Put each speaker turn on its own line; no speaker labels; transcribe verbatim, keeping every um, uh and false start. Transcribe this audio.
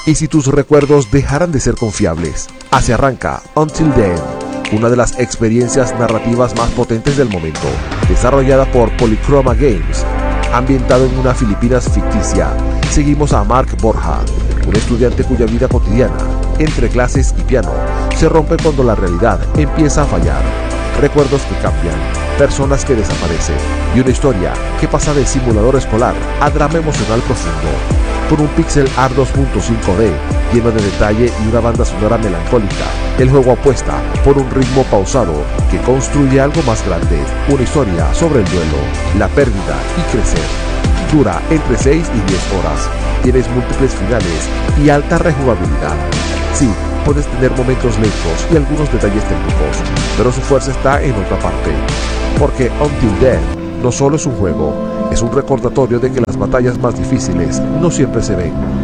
¿Y si tus recuerdos dejaran de ser confiables? Así arranca Until Then, una de las experiencias narrativas más potentes del momento, desarrollada por Polychroma Games. Ambientado en una Filipinas ficticia, seguimos a Mark Borja, un estudiante cuya vida cotidiana, entre clases y piano, se rompe cuando la realidad empieza a fallar. Recuerdos que cambian, personas que desaparecen y una historia que pasa de simulador escolar a drama emocional profundo. Con un pixel art dos punto cinco D lleno de detalle y una banda sonora melancólica, el juego apuesta por un ritmo pausado que construye algo más grande, una historia sobre el duelo, la pérdida y crecer. Dura entre seis y diez horas, tienes múltiples finales y alta rejugabilidad. Sí, puedes tener momentos lentos y algunos detalles técnicos, pero su fuerza está en otra parte, porque Until Then no solo es un juego, es un recordatorio de que las batallas más difíciles no siempre se ven,